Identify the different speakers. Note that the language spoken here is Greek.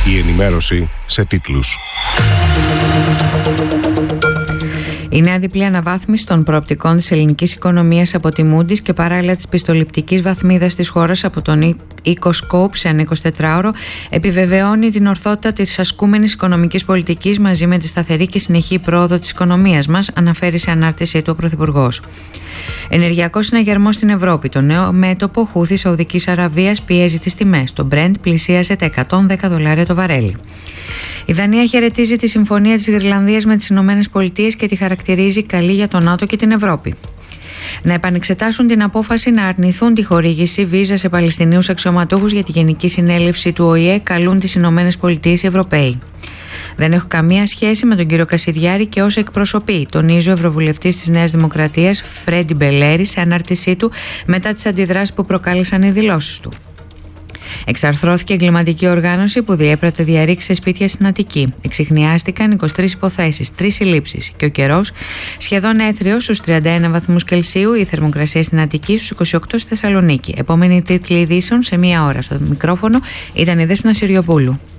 Speaker 1: Η ενημέρωση σε τίτλους.
Speaker 2: Η νέα διπλή αναβάθμιση των προοπτικών της ελληνικής οικονομίας από τη Moody's και παράλληλα της πιστοληπτικής βαθμίδας της χώρας από τον Ecoscope σε ένα 24ωρο επιβεβαιώνει την ορθότητα της ασκούμενης οικονομικής πολιτικής μαζί με τη σταθερή και συνεχή πρόοδο της οικονομίας μας, αναφέρει σε ανάρτησή του ο Πρωθυπουργός. Ενεργειακός συναγερμός στην Ευρώπη. Το νέο μέτωπο Χούθη Σαουδικής Αραβίας πιέζει τις τιμές. Το Brent πλησίασε τα $110 το βαρέλι. Η Δανία χαιρετίζει τη συμφωνία της Γρυλανδίας με τις Ηνωμένες Πολιτείες και τη χαρακτηρίζει καλή για τον ΝΑΤΟ και την Ευρώπη. Να επανεξετάσουν την απόφαση να αρνηθούν τη χορήγηση βίζα σε Παλαιστινίους αξιωματούχους για τη Γενική Συνέλευση του ΟΗΕ, καλούν τις Ηνωμένες Πολιτείες οι Ευρωπαίοι. Δεν έχω καμία σχέση με τον κύριο Κασιδιάρη και όσα εκπροσωπεί, τονίζει ο Ευρωβουλευτής της Νέας Δημοκρατίας Φρέντι Μπελέρη σε ανάρτησή του μετά τις αντιδράσεις που προκάλεσαν οι δηλώσεις του. Εξαρθρώθηκε εγκληματική οργάνωση που διέπρατε διαρρήξεις σε σπίτια στην Αττική. Εξιχνιάστηκαν 23 υποθέσεις, 3 συλλήψεις και ο καιρός σχεδόν έθριος στους 31 βαθμούς Κελσίου, η θερμοκρασία στην Αττική στους 28 στη Θεσσαλονίκη. Επόμενη τίτλη ειδήσεων σε 1 ώρα. Στο μικρόφωνο ήταν η Δέσποινα Συριοπούλου.